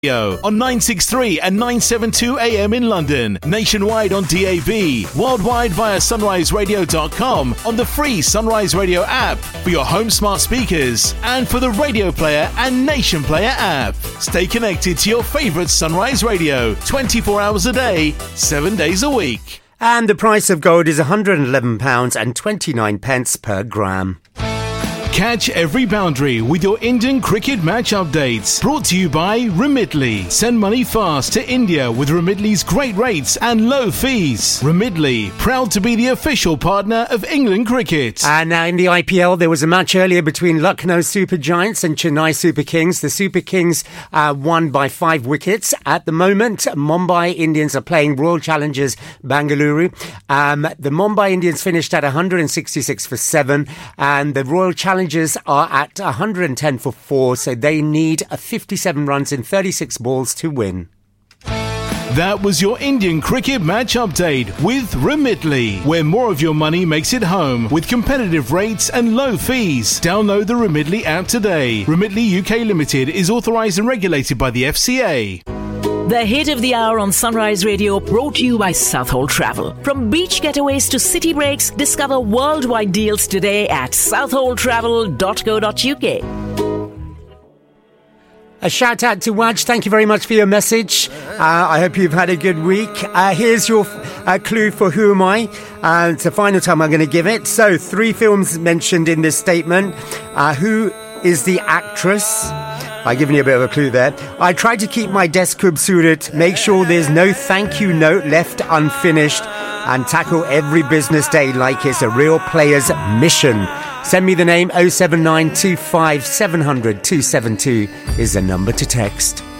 On 963 and 972 AM in London, nationwide on DAB, worldwide via sunriseradio.com, on the free Sunrise Radio app for your home smart speakers, and for the Radio Player and Nation Player app. Stay connected to your favourite Sunrise Radio 24 hours a day, 7 days a week. And the price of gold is £111.29 per gram. Catch every boundary with your Indian cricket match updates. Brought to you by Remitly. Send money fast to India with Remitly's great rates and low fees. Remitly, proud to be the official partner of England cricket. And now in the IPL, there was a match earlier between Lucknow Super Giants and Chennai Super Kings. The Super Kings won by 5 wickets. At the moment, Mumbai Indians are playing Royal Challengers Bangalore. The Mumbai Indians finished at 166 for 7, and the Royal Challengers are at 110 for 4, so they need 57 runs in 36 balls to win. That was your Indian cricket match update with Remitly, where more of your money makes it home with competitive rates and low fees. Download the Remitly app today. Remitly UK Limited is authorised and regulated by the FCA. The hit of the hour on Sunrise Radio, brought to you by Southall Travel. From beach getaways to city breaks, discover worldwide deals today at southalltravel.co.uk. A shout out to Waj. Thank you very much for your message. I hope you've had a good week. Here's your clue for Who Am I? It's the final time I'm going to give it. So 3 films mentioned in this statement. Who is the actress? I've given you a bit of a clue there. I try to keep my desk khubsurat, make sure there's no thank you note left unfinished, and tackle every business day like it's a real player's mission. Send me the name. 07925 700 272 is the number to text.